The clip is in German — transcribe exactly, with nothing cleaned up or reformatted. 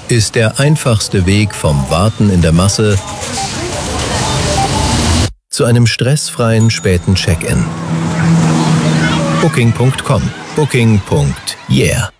ist der einfachste Weg vom Warten in der Masse zu einem stressfreien späten Check-in. Booking Punkt com. Booking. Yeah.